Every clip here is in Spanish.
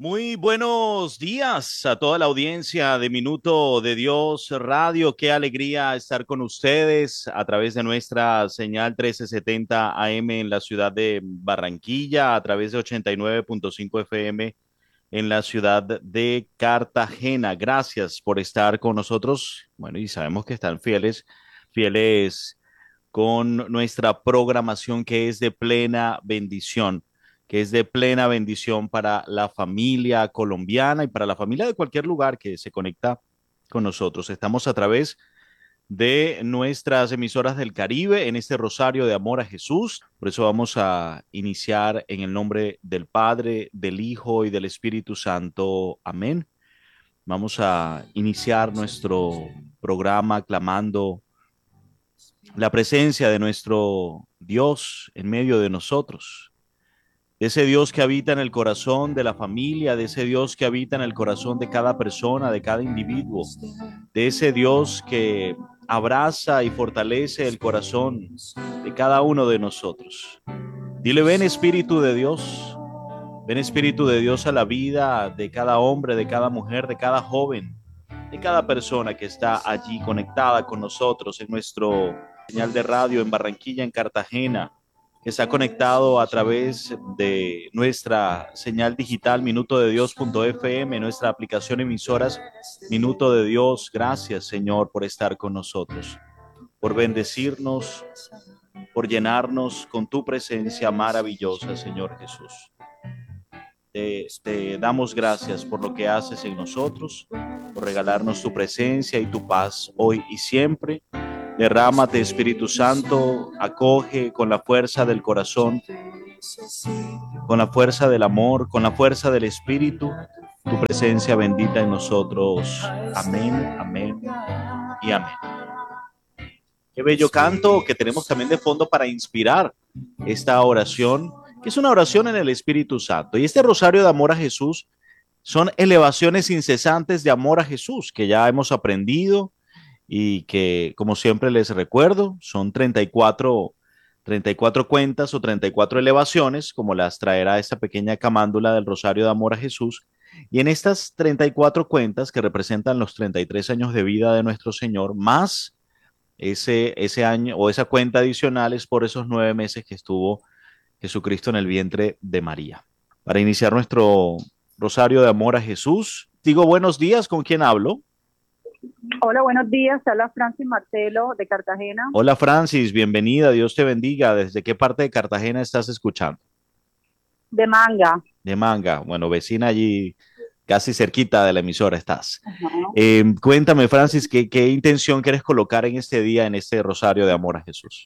Muy buenos días a toda la audiencia de Minuto de Dios Radio. Qué alegría estar con ustedes a través de nuestra señal 1370 AM en la ciudad de Barranquilla, a través de 89.5 FM en la ciudad de Cartagena. Gracias por estar con nosotros. Bueno, y sabemos que están fieles con nuestra programación que es de plena bendición, que es de plena bendición para la familia colombiana y para la familia de cualquier lugar que se conecta con nosotros. Estamos a través de nuestras emisoras del Caribe en este rosario de amor a Jesús. Por eso vamos a iniciar en el nombre del Padre, del Hijo y del Espíritu Santo. Amén. Vamos a iniciar nuestro programa clamando la presencia de nuestro Dios en medio de nosotros, de ese Dios que habita en el corazón de la familia, de ese Dios que habita en el corazón de cada persona, de cada individuo, de ese Dios que abraza y fortalece el corazón de cada uno de nosotros. Dile, ven Espíritu de Dios, ven Espíritu de Dios a la vida de cada hombre, de cada mujer, de cada joven, de cada persona que está allí conectada con nosotros en nuestro señal de radio en Barranquilla, en Cartagena, que está conectado a través de nuestra señal digital minutodedios.fm, nuestra aplicación emisoras Minuto de Dios. Gracias, Señor, por estar con nosotros, por bendecirnos, por llenarnos con tu presencia maravillosa, Señor Jesús. Te damos gracias por lo que haces en nosotros, por regalarnos tu presencia y tu paz hoy y siempre. Derrámate, Espíritu Santo, acoge con la fuerza del corazón, con la fuerza del amor, con la fuerza del Espíritu, tu presencia bendita en nosotros. Amén, amén y amén. Qué bello canto que tenemos también de fondo para inspirar esta oración, que es una oración en el Espíritu Santo. Y este rosario de amor a Jesús son elevaciones incesantes de amor a Jesús que ya hemos aprendido y que, como siempre les recuerdo, son 34 cuentas o 34 elevaciones, como las traerá esta pequeña camándula del Rosario de Amor a Jesús. Y en estas 34 cuentas que representan los 33 años de vida de nuestro Señor, más ese año o esa cuenta adicional es por esos 9 meses que estuvo Jesucristo en el vientre de María. Para iniciar nuestro Rosario de Amor a Jesús, digo buenos días, ¿con quién hablo? Hola, buenos días. Habla Francis Martelo de Cartagena. Hola Francis, bienvenida, Dios te bendiga. ¿Desde qué parte de Cartagena estás escuchando? De Manga. De Manga, bueno, vecina allí, casi cerquita de la emisora estás. Ajá. Cuéntame Francis, ¿qué intención quieres colocar en este día, en este Rosario de Amor a Jesús?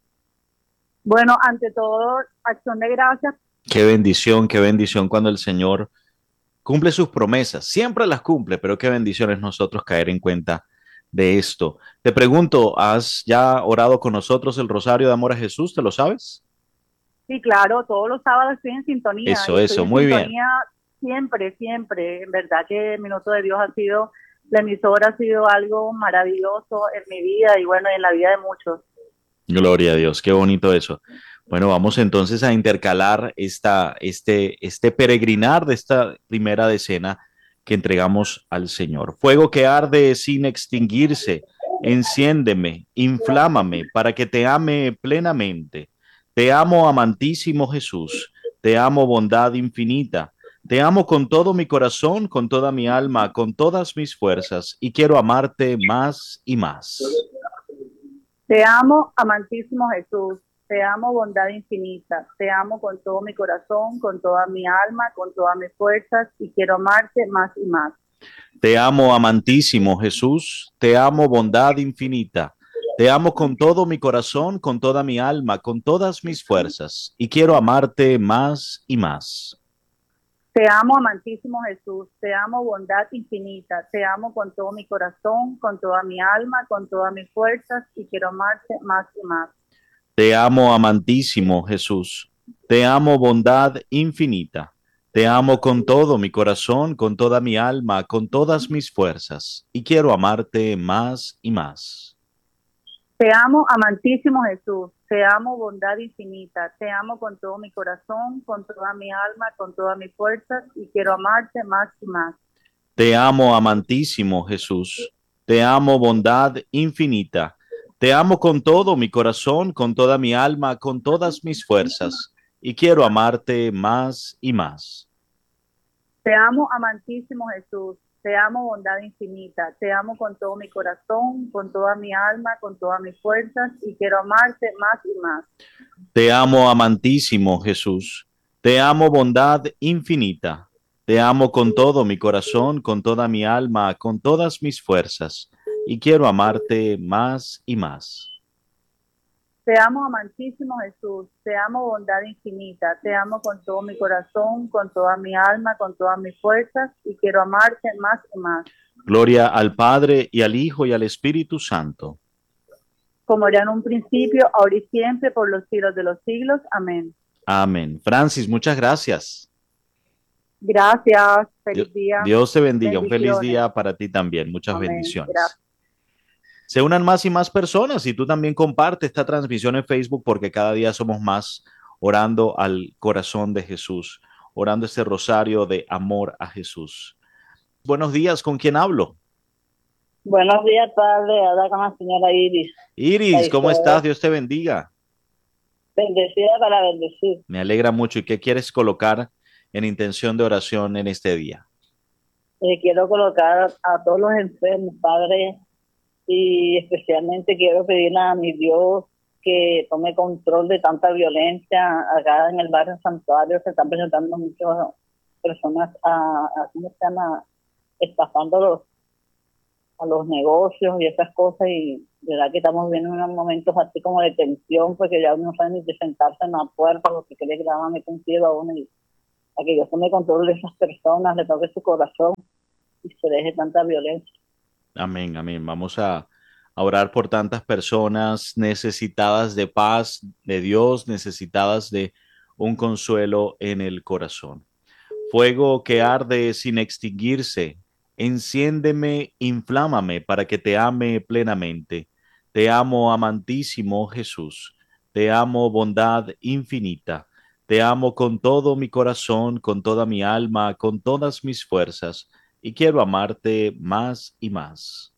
Bueno, ante todo, acción de gracias. Qué bendición cuando el Señor cumple sus promesas, siempre las cumple, pero qué bendición es nosotros caer en cuenta de esto. Te pregunto, ¿has ya orado con nosotros el Rosario de Amor a Jesús? ¿Te lo sabes? Sí, claro, todos los sábados estoy en sintonía y estoy en Muy bien. sintonía siempre, siempre. En verdad que Minuto de Dios ha sido, la emisora ha sido algo maravilloso en mi vida y bueno, en la vida de muchos. Gloria a Dios, qué bonito eso. Bueno, vamos entonces a intercalar este peregrinar de esta primera decena que entregamos al Señor. Fuego que arde sin extinguirse, enciéndeme, inflámame para que te ame plenamente. Te amo, amantísimo Jesús, te amo, bondad infinita. Te amo con todo mi corazón, con toda mi alma, con todas mis fuerzas, y quiero amarte más y más. Te amo, amantísimo Jesús. Te amo, bondad infinita. Te amo con todo mi corazón, con toda mi alma, con todas mis fuerzas y quiero amarte más y más. Te amo, amantísimo Jesús, te amo, bondad infinita. Te amo con todo mi corazón, con toda mi alma, con todas mis fuerzas, y quiero amarte más y más. Te amo, amantísimo Jesús, te amo, bondad infinita, te amo con todo mi corazón, con toda mi alma, con todas mis fuerzas y quiero amarte más y más. Te amo, amantísimo Jesús, te amo, bondad infinita. Te amo con todo mi corazón, con toda mi alma, con todas mis fuerzas, y quiero amarte más y más. Te amo, amantísimo Jesús. Te amo, bondad infinita. Te amo con todo mi corazón, con toda mi alma, con todas mis fuerzas y quiero amarte más y más. Te amo, amantísimo Jesús. Te amo, bondad infinita. Te amo con todo mi corazón, con toda mi alma, con todas mis fuerzas y quiero amarte más y más. Te amo, amantísimo Jesús. Te amo, bondad infinita. Te amo con todo mi corazón, con toda mi alma, con todas mis fuerzas y quiero amarte más y más. Te amo, amantísimo Jesús. Te amo, bondad infinita. Te amo con todo mi corazón, con toda mi alma, con todas mis fuerzas y quiero amarte más y más. Te amo, amantísimo Jesús. Te amo, bondad infinita. Te amo con todo mi corazón, con toda mi alma, con todas mis fuerzas y quiero amarte más y más. Gloria al Padre y al Hijo y al Espíritu Santo. Como era en un principio, ahora y siempre, por los siglos de los siglos. Amén. Amén. Francis, muchas gracias. Gracias. Dios, Feliz día. Dios te bendiga. Un feliz Bendiciones. día para ti también. Muchas Amén. bendiciones. Gracias. Se unan más y más personas y tú también comparte esta transmisión en Facebook porque cada día somos más orando al corazón de Jesús, orando este rosario de amor a Jesús. Buenos días, ¿con quién hablo? Buenos días, padre. Habla con la señora Iris. Iris, ¿cómo estás? Dios te bendiga. Bendecida para bendecir. Me alegra mucho. ¿Y qué quieres colocar en intención de oración en este día? Quiero colocar a todos los enfermos, padre, y especialmente quiero pedirle a mi Dios que tome control de tanta violencia. Acá en el barrio Santuario se están presentando muchas personas ¿cómo se llama? Estafando a los negocios y esas cosas, y de verdad que estamos viendo unos momentos así como de tensión, porque ya uno no sabe ni de sentarse en la puerta porque cree que le van a meter un tiro a uno, y a que Dios tome control de esas personas, le toque su corazón y se deje tanta violencia. Amén, amén. Vamos a orar por tantas personas necesitadas de paz, de Dios, necesitadas de un consuelo en el corazón. Fuego que arde sin extinguirse, enciéndeme, inflámame para que te ame plenamente. Te amo, amantísimo Jesús. Te amo, bondad infinita. Te amo con todo mi corazón, con toda mi alma, con todas mis fuerzas, y quiero amarte más y más.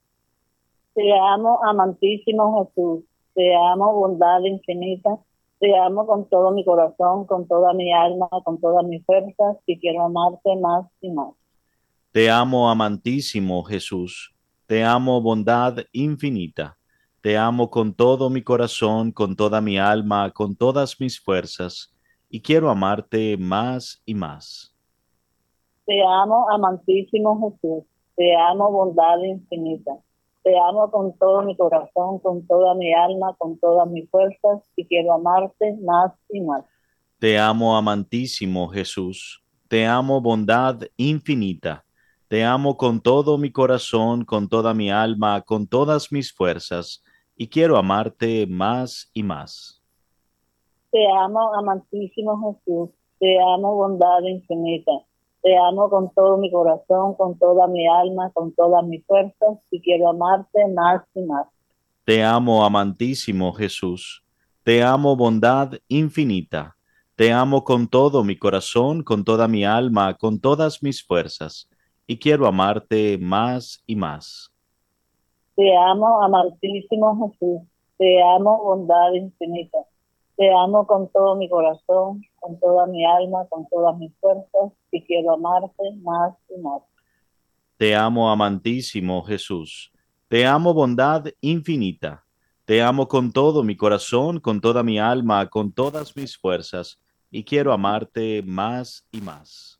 Te amo, amantísimo Jesús. Te amo, bondad infinita. Te amo con todo mi corazón, con toda mi alma, con todas mis fuerzas, y quiero amarte más y más. Te amo, amantísimo Jesús. Te amo, bondad infinita. Te amo con todo mi corazón, con toda mi alma, con todas mis fuerzas, y quiero amarte más y más. Te amo, amantísimo Jesús. Te amo, bondad infinita. Te amo con todo mi corazón, con toda mi alma, con todas mis fuerzas, y quiero amarte más y más. Te amo, amantísimo Jesús. Te amo, bondad infinita. Te amo con todo mi corazón, con toda mi alma, con todas mis fuerzas, y quiero amarte más y más. Te amo, amantísimo Jesús. Te amo, bondad infinita. Te amo con todo mi corazón, con toda mi alma, con todas mis fuerzas, y quiero amarte más y más. Te amo, amantísimo Jesús. Te amo, bondad infinita. Te amo con todo mi corazón, con toda mi alma, con todas mis fuerzas, y quiero amarte más y más. Te amo, amantísimo Jesús. Te amo, bondad infinita. Te amo con todo mi corazón, con toda mi alma, con todas mis fuerzas, y quiero amarte más y más. Te amo, amantísimo Jesús. Te amo, bondad infinita. Te amo con todo mi corazón, con toda mi alma, con todas mis fuerzas, y quiero amarte más y más.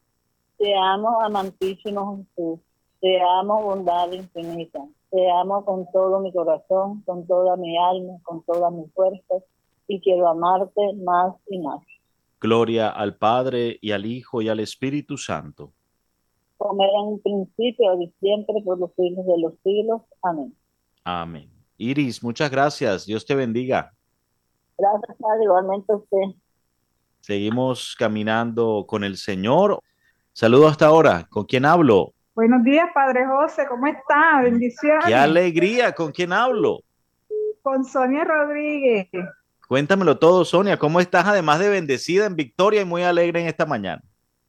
Te amo, amantísimo Jesús. Te amo, bondad infinita. Te amo con todo mi corazón, con toda mi alma, con todas mis fuerzas, y quiero amarte más y más. Gloria al Padre y al Hijo y al Espíritu Santo. Como era en un principio, y siempre, por los siglos de los siglos. Amén. Amén. Iris, muchas gracias. Dios te bendiga. Gracias, Padre, igualmente a usted. Seguimos caminando con el Señor. Saludo hasta ahora. ¿Con quién hablo? Buenos días, Padre José, ¿cómo está? ¡Qué Bendiciones. alegría! ¿Con quién hablo? con Sonia Rodríguez. Cuéntamelo todo, Sonia. ¿Cómo estás? Además de bendecida en victoria y muy alegre en esta mañana.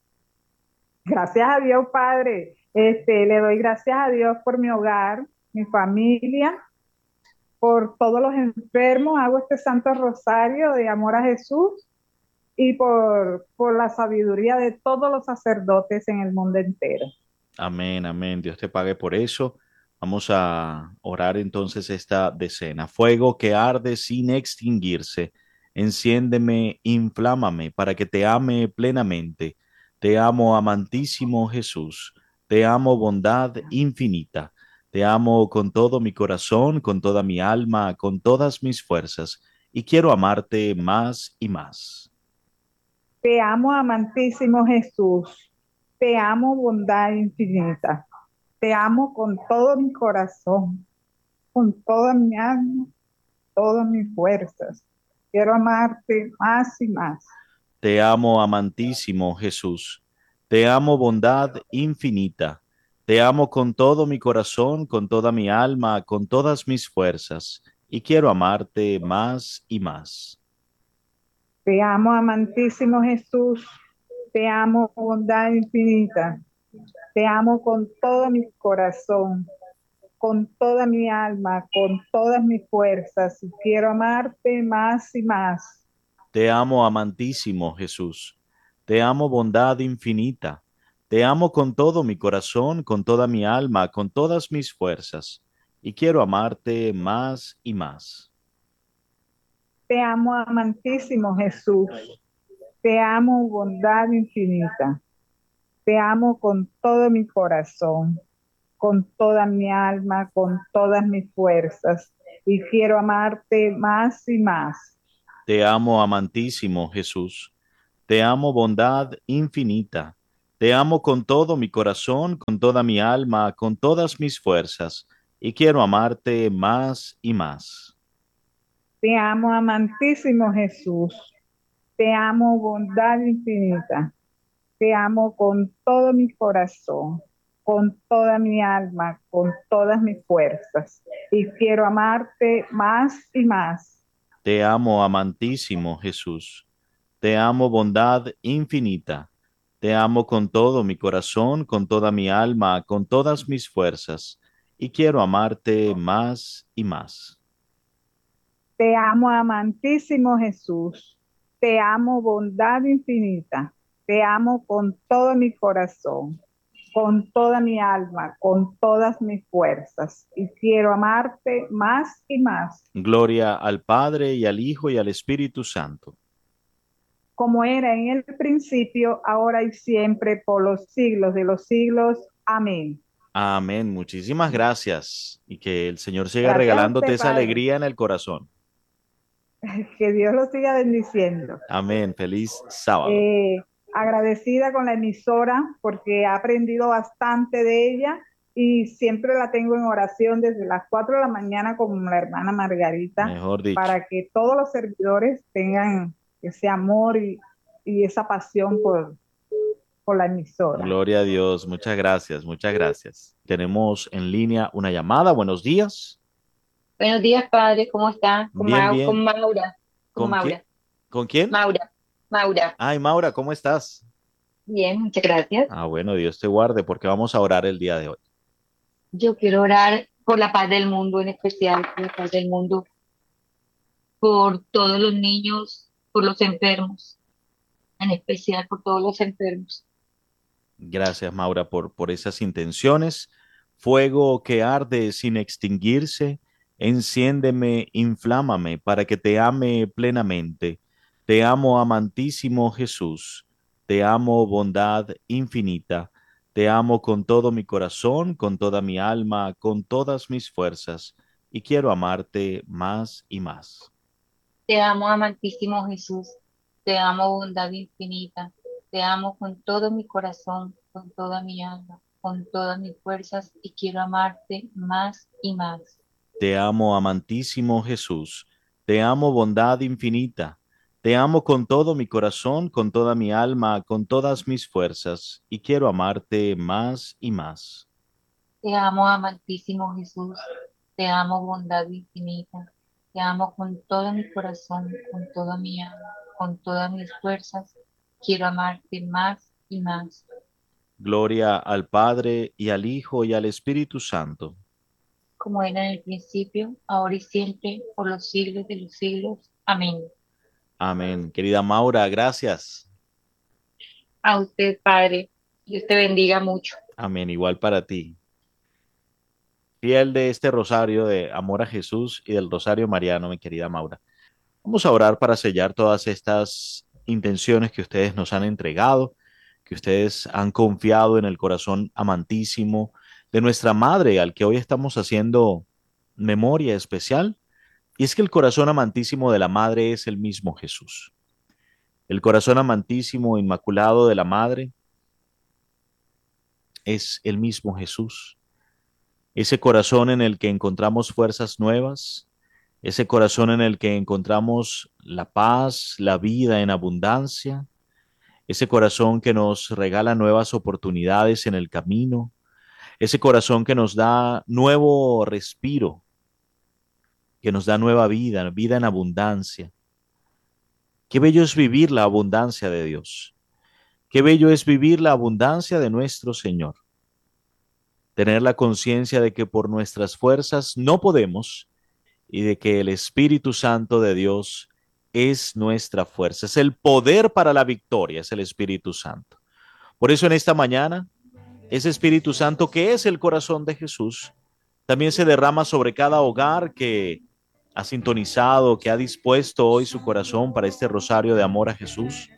Gracias a Dios, Padre. Le doy gracias a Dios por mi hogar, mi familia, por todos los enfermos. Hago este Santo Rosario de amor a Jesús y por la sabiduría de todos los sacerdotes en el mundo entero. Amén, amén. Dios te pague por eso. Vamos a orar entonces esta decena. Fuego que arde sin extinguirse, enciéndeme, inflámame para que te ame plenamente. Te amo, amantísimo Jesús. Te amo, bondad infinita. Te amo con todo mi corazón, con toda mi alma, con todas mis fuerzas, y quiero amarte más y más. Te amo, amantísimo Jesús. Te amo, bondad infinita. Te amo con todo mi corazón, con toda mi alma, todas mis fuerzas. Quiero amarte más y más. Te amo, amantísimo Jesús. Te amo, bondad infinita. Te amo con todo mi corazón, con toda mi alma, con todas mis fuerzas, y quiero amarte más y más. Te amo, amantísimo Jesús. Te amo, bondad infinita. Te amo con todo mi corazón, con toda mi alma, con todas mis fuerzas. Y quiero amarte más y más. Te amo, amantísimo Jesús. Te amo, bondad infinita. Te amo con todo mi corazón, con toda mi alma, con todas mis fuerzas, y quiero amarte más y más. Te amo, amantísimo Jesús. Te amo, bondad infinita. Te amo con todo mi corazón, con toda mi alma, con todas mis fuerzas. Y quiero amarte más y más. Te amo, amantísimo Jesús. Te amo, bondad infinita. Te amo con todo mi corazón, con toda mi alma, con todas mis fuerzas, y quiero amarte más y más. Te amo, amantísimo Jesús. Te amo, bondad infinita. Te amo con todo mi corazón, con toda mi alma, con todas mis fuerzas. Y quiero amarte más y más. Te amo, amantísimo Jesús. Te amo, bondad infinita. Te amo con todo mi corazón, con toda mi alma, con todas mis fuerzas, y quiero amarte más y más. Te amo, amantísimo Jesús. Te amo, bondad infinita. Te amo con todo mi corazón, con toda mi alma, con todas mis fuerzas. Y quiero amarte más y más. Gloria al Padre y al Hijo y al Espíritu Santo. Como era en el principio, ahora y siempre, por los siglos de los siglos. Amén. Amén. Muchísimas gracias y que el Señor siga Gracias a regalándote usted, esa Padre. alegría en el corazón. Que Dios lo siga bendiciendo. Amén. Feliz sábado. Eh, Agradecida con la emisora porque he aprendido bastante de ella y siempre la tengo en oración desde las 4 de la mañana con la hermana Margarita Mejor dicho. para que todos los servidores tengan ese amor y esa pasión por la emisora. Gloria a Dios. Muchas gracias. Muchas gracias. Tenemos en línea una llamada. Buenos días. Buenos días, padre, ¿cómo está? Bien, Con bien. Maura, con ¿Con quién? Maura, ¿Con quién? Maura. Ay, Maura, ¿cómo estás? Bien, muchas gracias. Ah, bueno, Dios te guarde porque vamos a orar el día de hoy. Yo quiero orar por la paz del mundo, en especial por la paz del mundo, por todos los niños, por los enfermos, en especial por todos los enfermos. Gracias, Maura, por esas intenciones. Fuego que arde sin extinguirse, enciéndeme, inflámame para que te ame plenamente. Te amo, amantísimo Jesús. Te amo, bondad infinita. Te amo con todo mi corazón, con toda mi alma, con todas mis fuerzas, y quiero amarte más y más. Te amo, amantísimo Jesús, te amo, bondad infinita, te amo con todo mi corazón, con toda mi alma, con todas mis fuerzas y quiero amarte más y más. Te amo, amantísimo Jesús. Te amo, bondad infinita. Te amo con todo mi corazón, con toda mi alma, con todas mis fuerzas, y quiero amarte más y más. Te amo, amantísimo Jesús, te amo, bondad infinita, Te amo con todo mi corazón, con toda mi alma, con todas mis fuerzas. Quiero amarte más y más, Gloria al Padre y al Hijo y al Espíritu Santo. como era en el principio, ahora y siempre, por los siglos de los siglos. Amén. Amén. Querida Maura, gracias. A usted, Padre, Dios te bendiga mucho. Amén. Igual para ti. Fiel de este rosario de amor a Jesús y del rosario mariano, mi querida Maura. Vamos a orar para sellar todas estas intenciones que ustedes nos han entregado, que ustedes han confiado en el corazón amantísimo de nuestra Madre, al que hoy estamos haciendo memoria especial. Y es que el corazón amantísimo de la Madre es el mismo Jesús. El corazón amantísimo, inmaculado de la Madre es el mismo Jesús. Ese corazón en el que encontramos fuerzas nuevas, ese corazón en el que encontramos la paz, la vida en abundancia, ese corazón que nos regala nuevas oportunidades en el camino, ese corazón que nos da nuevo respiro, que nos da nueva vida, vida en abundancia. Qué bello es vivir la abundancia de Dios. Qué bello es vivir la abundancia de nuestro Señor. Tener la conciencia de que por nuestras fuerzas no podemos y de que el Espíritu Santo de Dios es nuestra fuerza. Es el poder para la victoria, es el Espíritu Santo. Por eso en esta mañana, ese Espíritu Santo que es el corazón de Jesús, también se derrama sobre cada hogar que ha sintonizado, que ha dispuesto hoy su corazón para este rosario de amor a Jesús.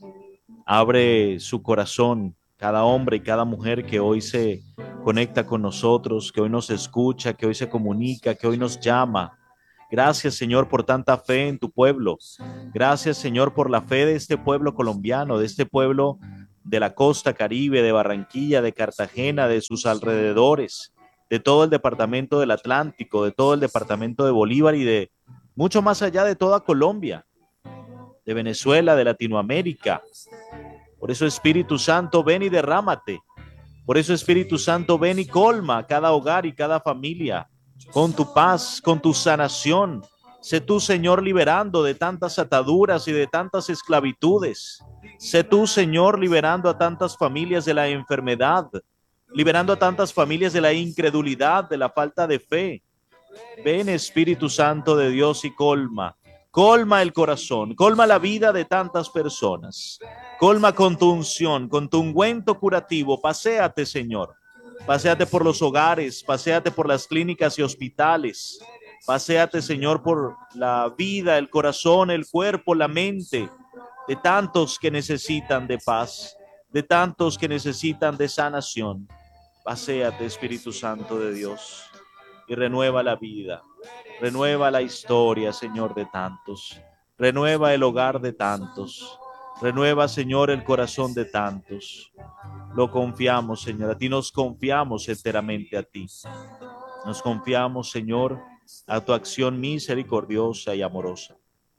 Abre su corazón cada hombre y cada mujer que hoy se conecta con nosotros, que hoy nos escucha, que hoy se comunica, que hoy nos llama. Gracias, Señor, por tanta fe en tu pueblo. Gracias, Señor, por la fe de este pueblo colombiano, de este pueblo de la costa Caribe, de Barranquilla, de Cartagena, de sus alrededores, de todo el departamento del Atlántico, de todo el departamento de Bolívar y de mucho más allá de toda Colombia, de Venezuela, de Latinoamérica. Por eso, Espíritu Santo, ven y derrámate. Por eso, Espíritu Santo, ven y colma cada hogar y cada familia con tu paz, con tu sanación. Sé tú, Señor, liberando de tantas ataduras y de tantas esclavitudes. Sé tú, Señor, liberando a tantas familias de la enfermedad, liberando a tantas familias de la incredulidad, de la falta de fe. Ven, Espíritu Santo de Dios, y colma el corazón, colma la vida de tantas personas. Colma con tu unción, con tu ungüento curativo. Paséate, Señor. Paséate por los hogares, paséate por las clínicas y hospitales. Paséate, Señor, por la vida, el corazón, el cuerpo, la mente de tantos que necesitan de paz, de tantos que necesitan de sanación. Paséate, Espíritu Santo de Dios, y renueva la vida, renueva la historia, Señor, de tantos. Renueva el hogar de tantos. Renueva, Señor, el corazón de tantos. Lo confiamos, Señor. A ti nos confiamos enteramente a ti. Nos confiamos, Señor, a tu acción misericordiosa y amorosa.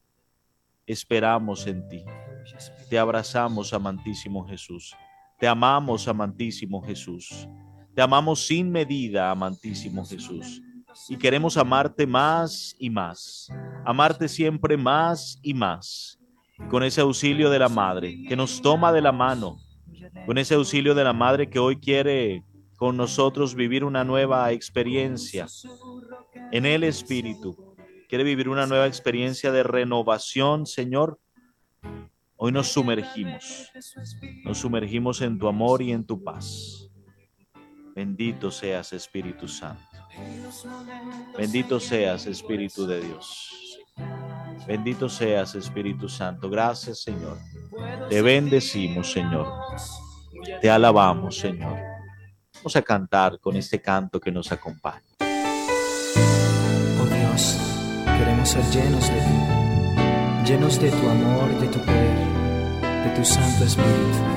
Esperamos en ti. Te abrazamos, amantísimo Jesús. Te amamos, amantísimo Jesús. Te amamos sin medida, amantísimo Jesús. Y queremos amarte más y más. Amarte siempre más y más. Con ese auxilio de la Madre que nos toma de la mano. Con ese auxilio de la Madre que hoy quiere con nosotros vivir una nueva experiencia en el Espíritu. Quiere vivir una nueva experiencia de renovación, Señor. Hoy nos sumergimos en tu amor y en tu paz. Bendito seas, Espíritu Santo. Bendito seas, Espíritu de Dios. Bendito seas, Espíritu Santo. Gracias, Señor. Te bendecimos, Señor. Te alabamos, Señor. Vamos a cantar con este canto que nos acompaña. Oh Dios, queremos ser llenos de ti, llenos de tu amor, de tu poder, de tu Santo Espíritu.